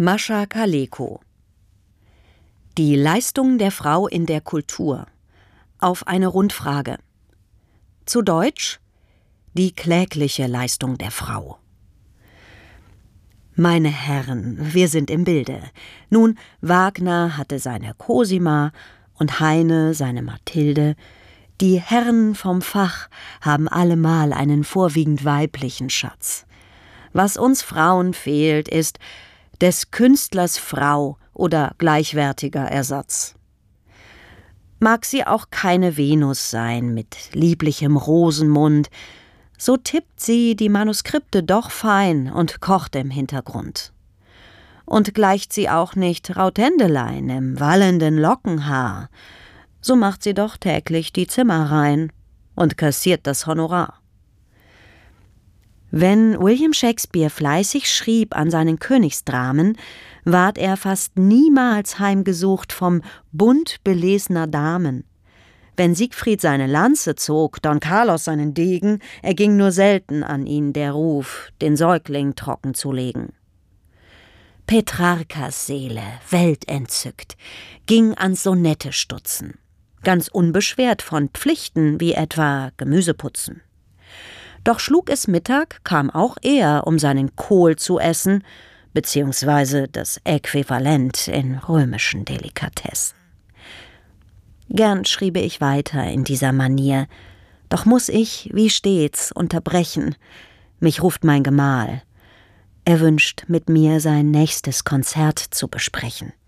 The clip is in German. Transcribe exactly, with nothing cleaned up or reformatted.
Mascha Kaleko. Die Leistung der Frau in der Kultur. Auf eine Rundfrage. Zu Deutsch: Die klägliche Leistung der Frau. Meine Herren, wir sind im Bilde. Nun, Wagner hatte seine Cosima und Heine seine Mathilde. Die Herren vom Fach haben allemal einen vorwiegend weiblichen Schatz. Was uns Frauen fehlt, ist des Künstlers Frau oder gleichwertiger Ersatz. Mag sie auch keine Venus sein mit lieblichem Rosenmund, so tippt sie die Manuskripte doch fein und kocht im Hintergrund. Und gleicht sie auch nicht Rautendelein im wallenden Lockenhaar, so macht sie doch täglich die Zimmer rein und kassiert das Honorar. Wenn William Shakespeare fleißig schrieb an seinen Königsdramen, ward er fast niemals heimgesucht vom Bund belesener Damen. Wenn Siegfried seine Lanze zog, Don Carlos seinen Degen, erging nur selten an ihn der Ruf, den Säugling trocken zu legen. Petrarkas Seele, weltentzückt, ging ans Sonette stutzen, ganz unbeschwert von Pflichten wie etwa Gemüseputzen. Doch schlug es Mittag, kam auch er, um seinen Kohl zu essen, beziehungsweise das Äquivalent in römischen Delikatessen. Gern schriebe ich weiter in dieser Manier, doch muß ich, wie stets, unterbrechen. Mich ruft mein Gemahl. Er wünscht, mit mir sein nächstes Konzert zu besprechen.